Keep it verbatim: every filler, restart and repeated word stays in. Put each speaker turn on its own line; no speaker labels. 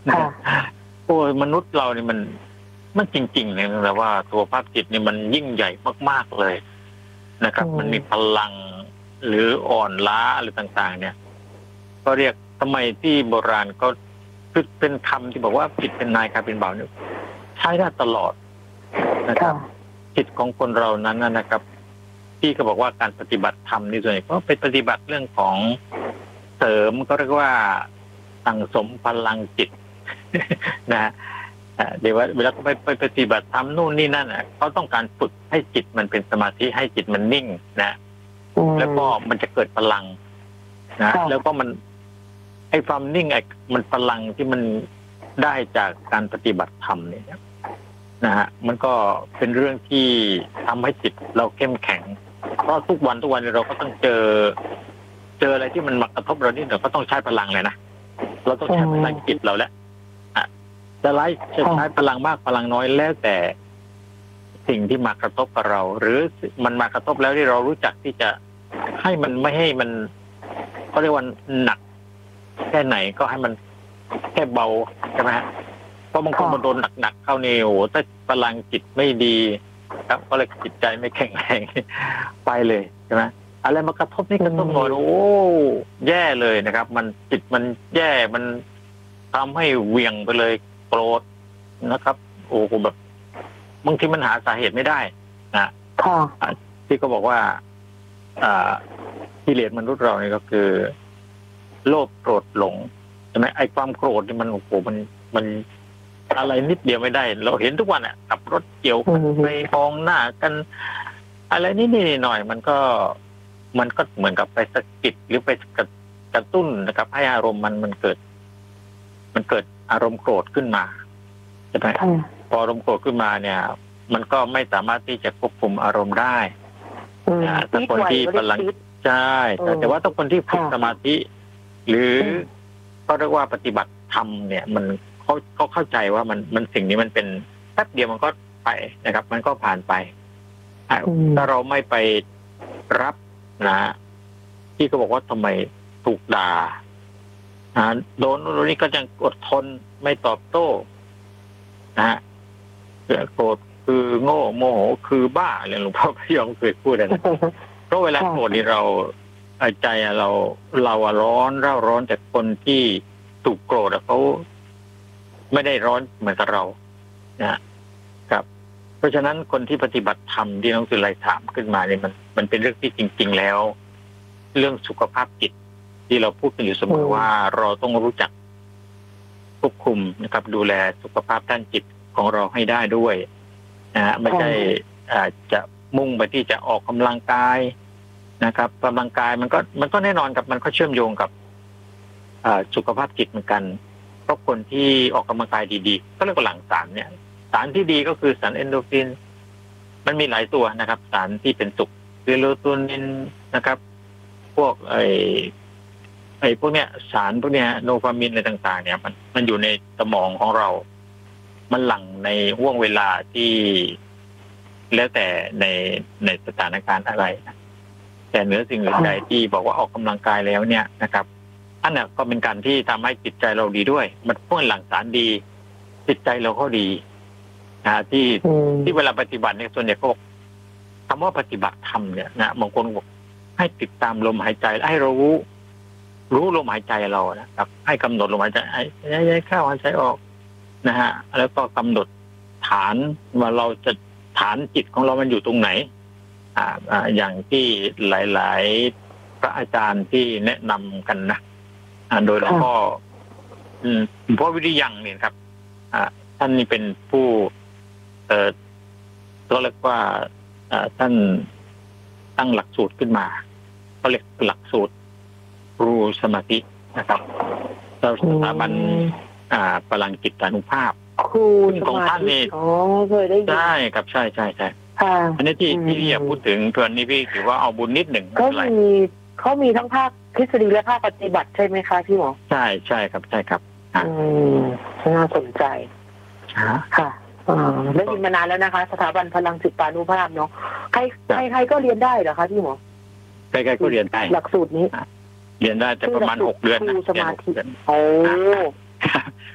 โอ้ยมนุษย์เราเนี่ยมันมันจริงๆเลยนะว่าตัวภาพจิตเนี่ยมันยิ่งใหญ่มากๆเลยนะครับมันมีพลังหรืออ่อนล้าอะไรต่างๆเนี่ยก็เรียกทำไมที่โบราณก็เป็นคำที่บอกว่าผิดเป็นนายกลายเป็นบ่าวเนี่ยใช้ได้ตลอดนะครับจิตของคนเรานั้นนะครับที่ก็บอกว่าการปฏิบัติธรรมนี่ส่วนใหญ่ก็เป็นปฏิบัติเรื่องของเสริมก็เรียกว่าสั่งสมพลังจิตนะเดี๋ยวเวลาไปไปปฏิบัติธรรมนู่นนี่นั่นอ่ะเขาต้องการฝึกให้จิตมันเป็นสมาธิให้จิตมันนิ่งนะแล้วก็มันจะเกิดพลังนะแล้วก็มันไอ้ความนิ่งไอ้มันพลังที่มันได้จากการปฏิบัติธรรมเนี่ยนะฮะมันก็เป็นเรื่องที่ทำให้จิตเราเข้มแข็งเพราะทุกวันทุกวันเราก็ต้องเจอเจออะไรที่มันมากระทบเรานี่เราก็ต้องใช้พลังเลยนะเราต้องใช้พลังจิตเราแล้วจะไล่จะใช้พลังมากพลังน้อยแล้วแต่สิ่งที่มากระทบกับเราหรือมันมากระทบแล้วที่เรารู้จักที่จะให้มันไม่ให้มันเขาเรียกว่าหนักแค่ไหนก็ให้มันแค่เบาใช่ไหมฮะเพราะบางคนมันโดนหนักๆเข้าเนี่ยโอ้โหถ้าพลังจิตไม่ดีครับก็เลยจิตใจไม่แข็งแรงไปเลยใช่ไหมอะไรมากระทบนี่กระทบหน่อยโอ้แย่เลยนะครับมันจิตมันแย่มันทำให้เวียงไปเลยโกรธนะครับโอ้โหแบบบางทีมันหาสาเหตุไม่ได้นะที่ก็บอกว่าอ่ากิเลสมนุษย์เราเนี่ยก็คือโลภโกรธหลงใช่ไหมไอ้ความโกรธนี่มันโอ้โหมันมันอะไรนิดเดียวไม่ได้เราเห็นทุกวันอ่ะขับรถเกี่ยวกันไปมองหน้ากันอะไรนิดๆหน่อยมันก็มันก็เหมือนกับไปสะกิดหรือไปกระตุ้นนะครับให้อารมณ์มันมันเกิดมันเกิดอารมณ์โกรธขึ้นมาใช่ไหมพออารมณ์โกรธขึ้นมาเนี่ยมันก็ไม่สามารถที่จะควบคุมอารมณ์ได้ถ้าคนที่พลังใช่แต่ว่าถ้าคนที่ฝึกสมาธิหรือก็เรียกว่าปฏิบัติธรรมเนี่ยมันเขาเขาเข้าใจว่ามันมันสิ่งนี้มันเป็นแป๊บเดียวมันก็ไปนะครับมันก็ผ่านไปถ้าเราไม่ไปรับนะที่เขาบอกว่าทำไมถูกด่าโดนโดนนี้ก็ยังอดทนไม่ตอบโต้นะฮะโกรธคือโง่โมโหคือบ้าอะไรหลวงพ่อพยอมเคยพูดนะเพราะเวลาโกรธนี่เราใจเราเราร้อนเร่าร้อนแต่คนที่ถูกโกรธเขาไม่ได้ร้อนเหมือนกับเรานะครับเพราะฉะนั้นคนที่ปฏิบัติธรรมที่น้องสุไลถามขึ้นมาเนี่ยมันมันเป็นเรื่องที่จริงๆแล้วเรื่องสุขภาพจิตที่เราพูดกันอยู่เสมอว่าเราต้องรู้จักควบคุมนะครับดูแลสุขภาพด้านจิตของเราให้ได้ด้วยนะฮะไม่ใช่จะมุ่งไปที่จะออกกำลังกายนะครับกำลังกายมันก็มันก็แน่นอนกับมันก็เชื่อมโยงกับสุขภาพจิตเหมือนกันเพราะคนที่ออกกำลังกายดีๆก็เรียกว่าหลั่งสารเนี่ยสารที่ดีก็คือสารเอนโดรฟินมันมีหลายตัวนะครับสารที่เป็นสุขเซโรโทนินนะครับพวกไอไอ้พวกเนี้ยสารพวกเนี้ยโดปามีนอะไรต่างๆเนี่ยมันมันอยู่ในสมองของเรามันหลั่งในห่วงเวลาที่แล้วแต่ในในสถานการณ์อะไรแต่เหนือสิ่งอื่นใดที่บอกว่าออกกำลังกายแล้วเนี่ยนะครับอันนั้นก็เป็นการที่ทำให้จิตใจเราดีด้วยมันพวกหลั่งสารดีจิตใจเราก็ดีนะที่ที่เวลาปฏิบัติเนี่ยส่วนใหญ่ก็คำว่าปฏิบัติธรรมเนี่ยนะบางคนบอกให้ติดตามลมหายใจให้เรารู้รู้ลมหายใจเรานะครับให้กำหนดลมหายใจหายใจเข้าหายใจออกนะฮะแล้วก็กำหนดฐานว่าเราจะฐานจิตของเรามันอยู่ตรงไหนอ่าอ่าอย่างที่หลายๆพระอาจารย์ที่แนะนำกันนะอ่าโดยหลวงพ่ออืมหลวงพ่อวิริยังเนี่ยครับอ่าท่านนี่เป็นผู้เอ่อก็เรียกว่าอ่าท่านตั้งหลักสูตรขึ้นมาเขาเรียกหลักสูตรรู้สมาธินะครับเราสถาบันอ่าพลังจิตานุภาพ
ครู
ของท่านนี่
อ๋อเคยได้ยิน
ใช่ครับใช่ใช่ใช่อันนี้ที่ที่พี่อยากพูดถึงเพื่อนนี่พี่ถือว่าเอาบุญนิดหนึ่ง
ก็มีเขามีทั้งภาคทฤษฎีและภาคปฏิบัติใช่ไหมคะพี่หมอ
ใช่ใช่ครับใช่ครับ
อืมน่าสนใจค่ะได้ยินมานานแล้วนะคะสถาบันพลังจิตานุภาพเนาะใครใครใครก็เรียนได้เหรอคะพี่หมอ
ใครๆก็เรียนได้
หลักสูตรนี้
เรียนได้แต่ประมาณหกเดือนนะ
สมาธิโอ้